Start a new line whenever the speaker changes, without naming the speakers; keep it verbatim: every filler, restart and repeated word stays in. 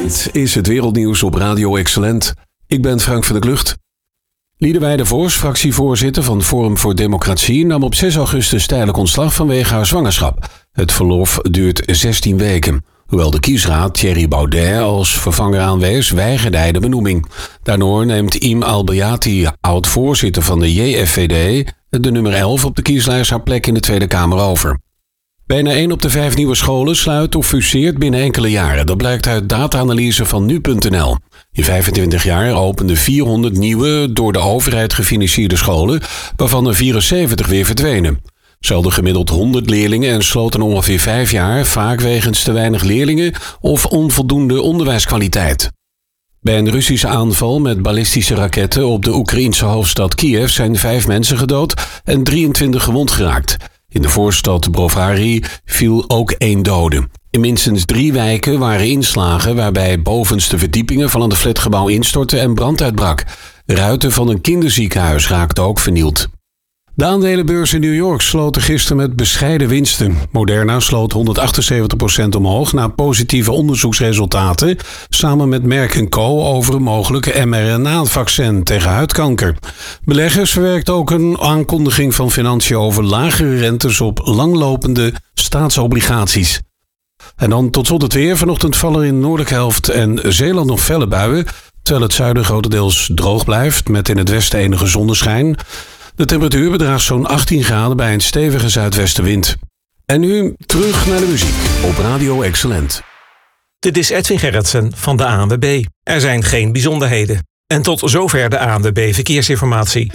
Dit is het wereldnieuws op Radio Excellent. Ik ben Frank van der Klucht. Liedewij de Vos, fractievoorzitter van Forum voor Democratie, nam op zes augustus tijdelijk ontslag vanwege haar zwangerschap. Het verlof duurt zestien weken. Hoewel de kiesraad Thierry Baudet als vervanger aanwees, weigerde hij de benoeming. Daardoor neemt Im Albayati, oud-voorzitter van de J F V D, de nummer elf op de kieslijst, haar plek in de Tweede Kamer over. Bijna één op de vijf nieuwe scholen sluit of fuseert binnen enkele jaren. Dat blijkt uit data-analyse van nu punt n l. In vijfentwintig jaar openden vierhonderd nieuwe, door de overheid gefinancierde scholen, waarvan er vierenzeventig weer verdwenen. Ze hadden gemiddeld honderd leerlingen en sloten ongeveer vijf jaar, vaak wegens te weinig leerlingen of onvoldoende onderwijskwaliteit. Bij een Russische aanval met ballistische raketten op de Oekraïense hoofdstad Kiev zijn vijf mensen gedood en drieëntwintig gewond geraakt. In de voorstad Brovary viel ook één dode. In minstens drie wijken waren inslagen waarbij bovenste verdiepingen van het flatgebouw instortten en brand uitbrak. Ruiten van een kinderziekenhuis raakten ook vernield. De aandelenbeurs in New York sloten gisteren met bescheiden winsten. Moderna sloot honderdachtenzeventig procent omhoog na positieve onderzoeksresultaten samen met Merck en Co over een mogelijke mRNA-vaccin tegen huidkanker. Beleggers verwerkten ook een aankondiging van Financiën over lagere rentes op langlopende staatsobligaties. En dan tot slot het weer. Vanochtend vallen in de noordelijke helft en Zeeland nog felle buien, terwijl het zuiden grotendeels droog blijft met in het westen enige zonneschijn. De temperatuur bedraagt zo'n achttien graden bij een stevige zuidwestenwind. En nu terug naar de muziek op Radio Excellent.
Dit is Edwin Gerritsen van de A N W B. Er zijn geen bijzonderheden. En tot zover de A N W B Verkeersinformatie.